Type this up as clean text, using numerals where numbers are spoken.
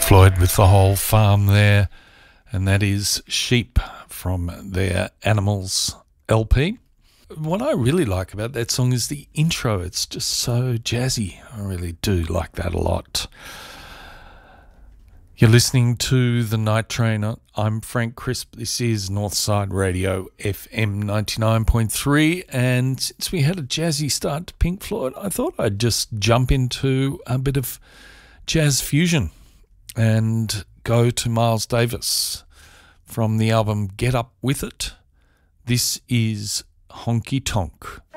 Floyd with the whole farm there, and that is Sheep from their Animals LP. What I really like about that song is the intro. It's just so jazzy. I really do like that a lot. You're listening to The Night Train. I'm Frank Crisp. This is Northside Radio FM 99.3, and since we had a jazzy start to Pink Floyd, I thought I'd just jump into a bit of jazz fusion and go to Miles Davis from the album Get Up With It. This is Honky Tonk.